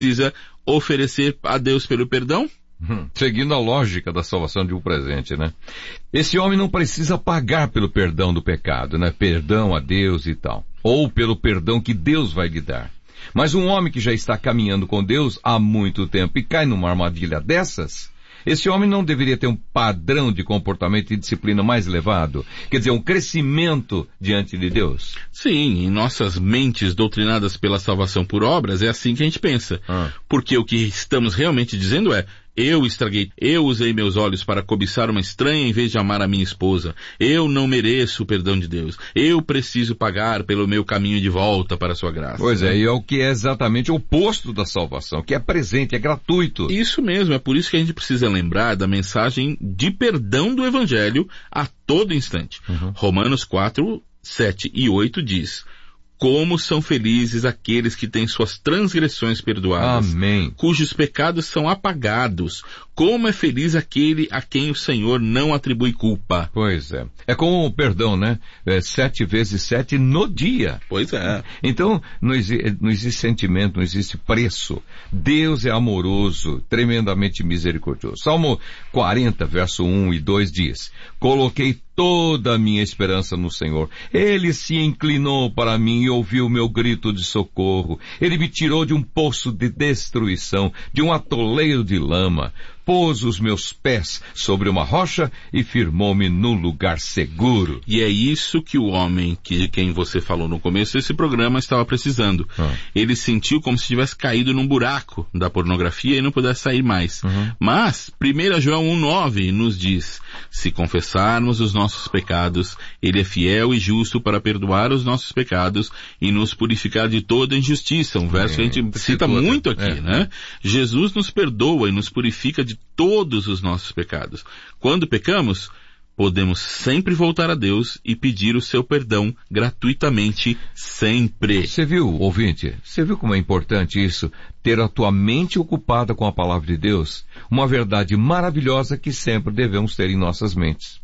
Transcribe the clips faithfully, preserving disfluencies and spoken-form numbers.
precisa oferecer a Deus pelo perdão? Hum, seguindo a lógica da salvação de um presente, né? Esse homem não precisa pagar pelo perdão do pecado, né? Perdão a Deus e tal. Ou pelo perdão que Deus vai lhe dar. Mas um homem que já está caminhando com Deus há muito tempo e cai numa armadilha dessas, esse homem não deveria ter um padrão de comportamento e disciplina mais elevado? Quer dizer, um crescimento diante de Deus? Sim, em nossas mentes doutrinadas pela salvação por obras, é assim que a gente pensa. Ah. Porque o que estamos realmente dizendo é: eu estraguei, eu usei meus olhos para cobiçar uma estranha em vez de amar a minha esposa. Eu não mereço o perdão de Deus. Eu preciso pagar pelo meu caminho de volta para a sua graça. Pois é, e é o que é exatamente o oposto da salvação, que é presente, é gratuito. Isso mesmo, é por isso que a gente precisa lembrar da mensagem de perdão do Evangelho a todo instante. Uhum. Romanos quatro, sete e oito diz: como são felizes aqueles que têm suas transgressões perdoadas, Amém. Cujos pecados são apagados. Como é feliz aquele a quem o Senhor não atribui culpa. Pois é. É como o perdão, né? É sete vezes sete no dia. Pois é. Então, não existe, não existe sentimento, não existe preço. Deus é amoroso, tremendamente misericordioso. Salmo quarenta, verso um e dois diz: coloquei toda a minha esperança no Senhor. Ele se inclinou para mim e ouviu o meu grito de socorro. Ele me tirou de um poço de destruição, de um atoleiro de lama. Pôs os meus pés sobre uma rocha e firmou-me num lugar seguro. E é isso que o homem, que, de quem você falou no começo desse programa, estava precisando. Ah. Ele sentiu como se tivesse caído num buraco da pornografia e não pudesse sair mais. Uhum. Mas, primeiro João um, nove nos diz: se confessarmos os nossos pecados, Ele é fiel e justo para perdoar os nossos pecados e nos purificar de toda injustiça. Um verso que a gente cita muito aqui, é. né? Jesus nos perdoa e nos purifica de todos os nossos pecados. Quando pecamos, podemos sempre voltar a Deus e pedir o seu perdão gratuitamente, sempre. Você viu, ouvinte? Você viu como é importante isso? Ter a tua mente ocupada com a palavra de Deus? Uma verdade maravilhosa que sempre devemos ter em nossas mentes.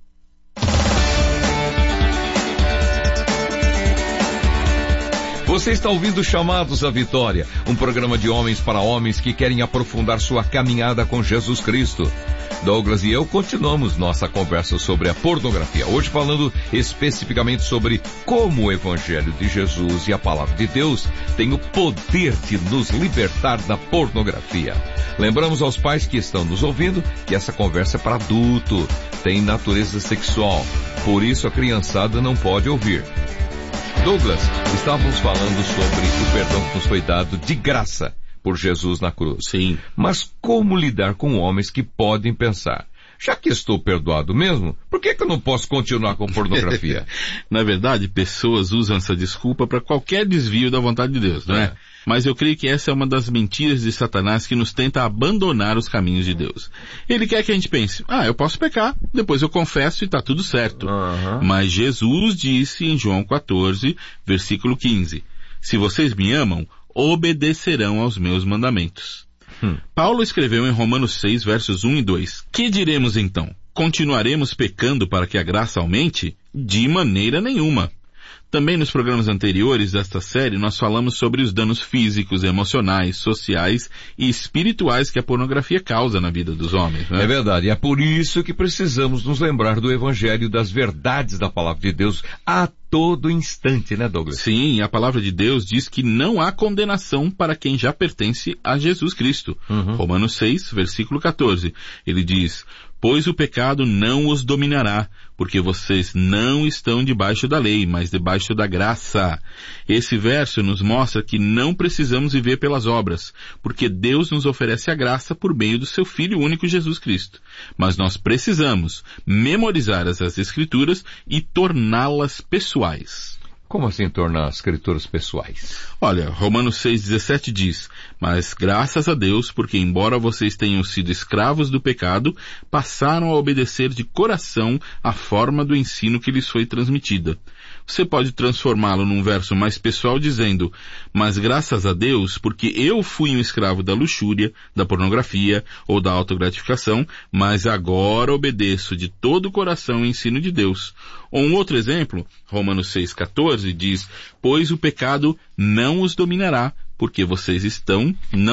Você está ouvindo Chamados à Vitória, um programa de homens para homens que querem aprofundar sua caminhada com Jesus Cristo. Douglas e eu continuamos nossa conversa sobre a pornografia, hoje falando especificamente sobre como o Evangelho de Jesus e a Palavra de Deus têm o poder de nos libertar da pornografia. Lembramos aos pais que estão nos ouvindo que essa conversa é para adulto, tem natureza sexual, por isso a criançada não pode ouvir. Douglas, estávamos falando sobre o perdão que nos foi dado de graça por Jesus na cruz. Sim. Mas como lidar com homens que podem pensar: já que estou perdoado mesmo, por que que eu não posso continuar com pornografia? Na verdade, pessoas usam essa desculpa para qualquer desvio da vontade de Deus, não é? é? Mas eu creio que essa é uma das mentiras de Satanás que nos tenta abandonar os caminhos de Deus. Ele quer que a gente pense: ah, eu posso pecar, depois eu confesso e está tudo certo. Uhum. Mas Jesus disse em João quatorze, versículo quinze, se vocês me amam, obedecerão aos meus mandamentos. Hum. Paulo escreveu em Romanos seis, versos um e dois, que diremos então? Continuaremos pecando para que a graça aumente? De maneira nenhuma. Também nos programas anteriores desta série nós falamos sobre os danos físicos, emocionais, sociais e espirituais que a pornografia causa na vida dos homens, né? É verdade, é por isso que precisamos nos lembrar do Evangelho, das verdades da Palavra de Deus a todo instante, né, Douglas? Sim, a Palavra de Deus diz que não há condenação para quem já pertence a Jesus Cristo. Uhum. Romanos seis, versículo quatorze, ele diz: pois o pecado não os dominará, porque vocês não estão debaixo da lei, mas debaixo da graça. Esse verso nos mostra que não precisamos viver pelas obras, porque Deus nos oferece a graça por meio do seu Filho único Jesus Cristo. Mas nós precisamos memorizar as Escrituras e torná-las pessoais. Como assim tornar as escrituras pessoais? Olha, Romanos seis, dezessete diz: mas graças a Deus, porque embora vocês tenham sido escravos do pecado, passaram a obedecer de coração a forma do ensino que lhes foi transmitida. Você pode transformá-lo num verso mais pessoal dizendo: mas graças a Deus, porque eu fui um escravo da luxúria, da pornografia ou da autogratificação, mas agora obedeço de todo o coração o ensino de Deus. Ou um outro exemplo, Romanos seis, quatorze diz: pois o pecado não os dominará, porque vocês estão não